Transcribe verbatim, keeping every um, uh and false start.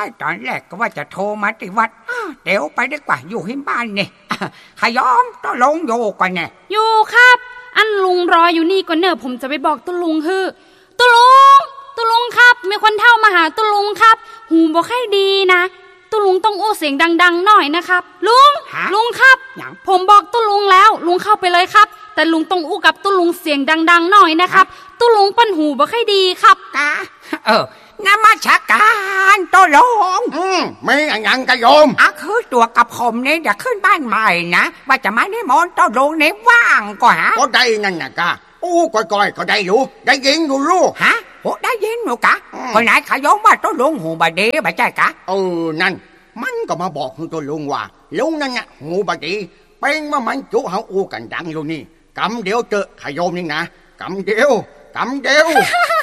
ตอนแรกก็ว่าจะโทรมาที่วัดเดี๋ยวไปดีกว่าอยู่ที่บ้านนี่ขยอมต้องลงอยู่ก่อนเนี่ยอยู่ครับอันลุงรออยู่นี่ก่อนเนอะผมจะไปบอกตุลุงฮือตุลุงตุลุงครับมีคนเฒ่ามาหาตุลุงครับหูบ่ค่อยดีนะตุลุงต้องอู้เสียงดังๆหน่อยนะครับลุงลุงครับผมบอกตุลุงแล้วลุงเข้าไปเลยครับแต่ลุงต้องอู้กับตุลุงเสียงดังๆหน่อยนะครับตุลุงปั้นหูบ่ค่อยดีครับกะเออนมัสการตุลุงอืมไม่อย่างกะโยมอ่ะคือตัวกับผมเนี่ยจะขึ้นบ้านใหม่นะว่าจะมาในมอนตุลุงเนี่ยว่างก่อนฮะก็ได้นั่นน่ะกะอู้ก้อยๆก็ได้อยู่ได้ยินอยู่ลูกฮะโอ้ได้ยินอยู่กะคนไหนขยอมว่าตุลุงหูบดีบ่ใช่กะเออนั่นมันก็มาบอกตุลุงว่าลุงนั่นน่ะหูบดีเป็นว่ามันจุเฮาอู้กันดังอยู่นี่กำเดียวเจอขยอมนี่นะกำเดียวกำเดียว